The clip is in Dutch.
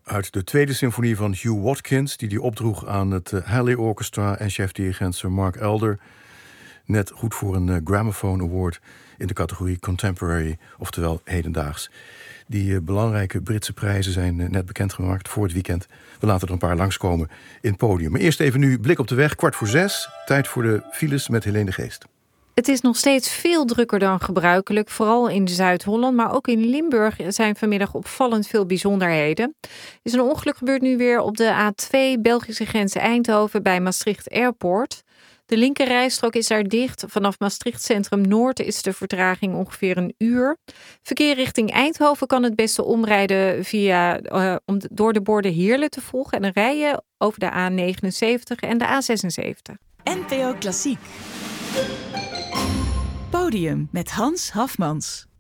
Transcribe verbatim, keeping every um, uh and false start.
Uit de tweede symfonie van Hugh Watkins, die hij opdroeg aan het uh, Halley Orchestra en chef-dirigent Sir Mark Elder. Net goed voor een uh, Gramophone Award in de categorie Contemporary, oftewel hedendaags. Die uh, belangrijke Britse prijzen zijn uh, net bekendgemaakt voor het weekend. We laten er een paar langskomen in het podium. Maar eerst even nu blik op de weg, kwart voor zes. Tijd voor de files met Helene de Geest. Het is nog steeds veel drukker dan gebruikelijk, vooral in Zuid-Holland. Maar ook in Limburg zijn vanmiddag opvallend veel bijzonderheden. Er is een ongeluk gebeurd nu weer op de A twee Belgische grens Eindhoven bij Maastricht Airport. De linkerrijstrook is daar dicht. Vanaf Maastricht Centrum Noord is de vertraging ongeveer een uur. Verkeer richting Eindhoven kan het beste omrijden via, uh, om de, door de borden Heerlen te volgen. En dan rijden over de A negenenzeventig en de A zesenzeventig. N P O Klassiek. Podium met Hans Hafmans.